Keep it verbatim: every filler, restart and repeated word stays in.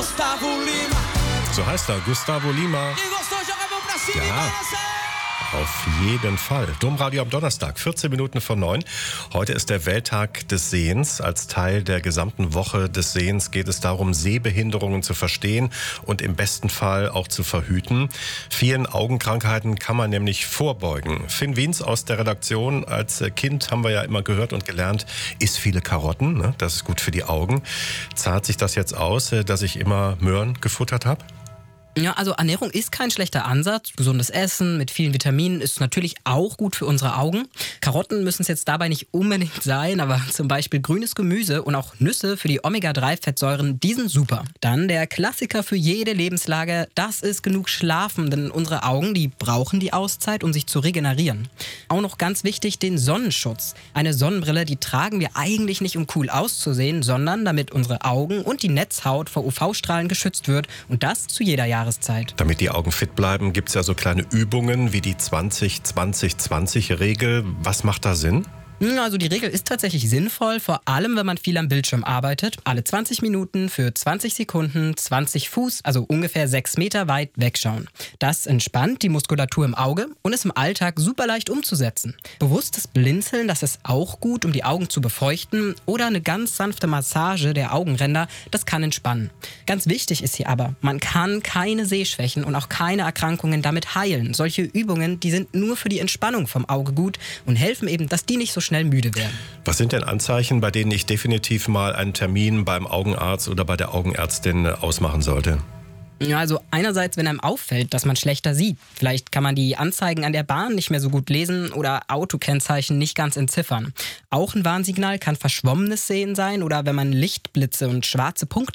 Gustavo Lima. So heißt er, Gustavo Lima. Quem gostou, joga a mão pra cima e Ja. balança. Auf jeden Fall. Domradio am Donnerstag, vierzehn Minuten vor neun. Heute ist der Welttag des Sehens. Als Teil der gesamten Woche des Sehens geht es darum, Sehbehinderungen zu verstehen und im besten Fall auch zu verhüten. Vielen Augenkrankheiten kann man nämlich vorbeugen. Finn Wiens aus der Redaktion. Als Kind haben wir ja immer gehört und gelernt, iss viele Karotten, ne? Das ist gut für die Augen. Zahlt sich das jetzt aus, dass ich immer Möhren gefuttert habe? Ja, also Ernährung ist kein schlechter Ansatz. Gesundes Essen mit vielen Vitaminen ist natürlich auch gut für unsere Augen. Karotten müssen es jetzt dabei nicht unbedingt sein, aber zum Beispiel grünes Gemüse und auch Nüsse für die Omega drei Fettsäuren, die sind super. Dann der Klassiker für jede Lebenslage, das ist genug Schlafen, denn unsere Augen, die brauchen die Auszeit, um sich zu regenerieren. Auch noch ganz wichtig, den Sonnenschutz. Eine Sonnenbrille, die tragen wir eigentlich nicht, um cool auszusehen, sondern damit unsere Augen und die Netzhaut vor U V-Strahlen geschützt wird und das zu jeder Jahreszeit. Damit die Augen fit bleiben, gibt es ja so kleine Übungen wie die zwanzig zwanzig zwanzig Regel. Was macht da Sinn? Also die Regel ist tatsächlich sinnvoll, vor allem wenn man viel am Bildschirm arbeitet. Alle zwanzig Minuten für zwanzig Sekunden, zwanzig Fuß, also ungefähr sechs Meter weit wegschauen. Das entspannt die Muskulatur im Auge und ist im Alltag super leicht umzusetzen. Bewusstes Blinzeln, das ist auch gut, um die Augen zu befeuchten, oder eine ganz sanfte Massage der Augenränder, das kann entspannen. Ganz wichtig ist hier aber, man kann keine Sehschwächen und auch keine Erkrankungen damit heilen. Solche Übungen, die sind nur für die Entspannung vom Auge gut und helfen eben, dass die nicht so schnell müde werden. Was sind denn Anzeichen, bei denen ich definitiv mal einen Termin beim Augenarzt oder bei der Augenärztin ausmachen sollte? Ja, also einerseits, wenn einem auffällt, dass man schlechter sieht. Vielleicht kann man die Anzeigen an der Bahn nicht mehr so gut lesen oder Autokennzeichen nicht ganz entziffern. Auch ein Warnsignal kann verschwommenes Sehen sein oder wenn man Lichtblitze und schwarze Punkte